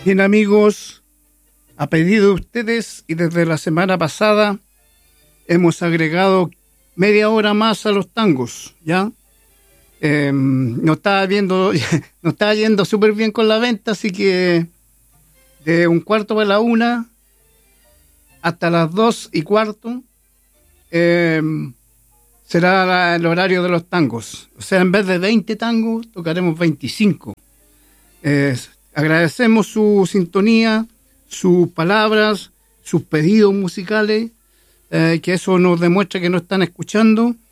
Bien, amigos, a pedido de ustedes y desde la semana pasada hemos agregado media hora más a los tangos, ¿ya? Nos estaba yendo súper bien con la venta, así que de 1:45 hasta las 2:15 será el horario de los tangos. O sea, en vez de 20 tangos, tocaremos 25. Agradecemos su sintonía, sus palabras, sus pedidos musicales, que eso nos demuestra que nos están escuchando.